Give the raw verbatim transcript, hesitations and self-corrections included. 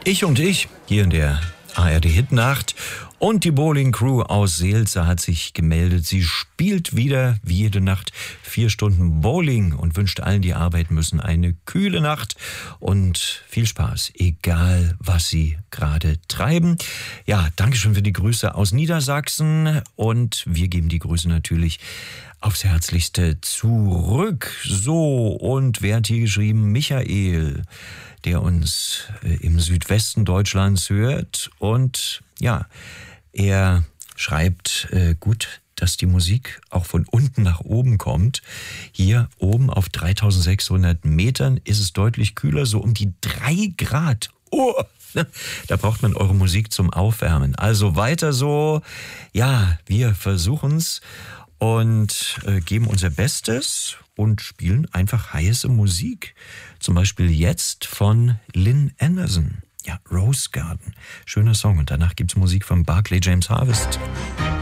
Ich und ich hier in der A R D-Hitnacht. Und die Bowling Crew aus Seelze hat sich gemeldet. Sie spielt wieder wie jede Nacht vier Stunden Bowling und wünscht allen, die arbeiten müssen, eine kühle Nacht und viel Spaß, egal was sie gerade treiben. Ja, Dankeschön für die Grüße aus Niedersachsen und wir geben die Grüße natürlich aufs Herzlichste zurück. So, und wer hat hier geschrieben? Michael, der uns äh, im Südwesten Deutschlands hört. Und ja, er schreibt, äh, gut, dass die Musik auch von unten nach oben kommt. Hier oben auf dreitausendsechshundert Metern ist es deutlich kühler, so um die drei Grad. Oh, da braucht man eure Musik zum Aufwärmen. Also weiter so. Ja, wir versuchen's und äh, geben unser Bestes und spielen einfach heiße Musik. Zum Beispiel jetzt von Lynn Anderson. Ja, Rose Garden. Schöner Song. Und danach gibt's Musik von Barclay James Harvest.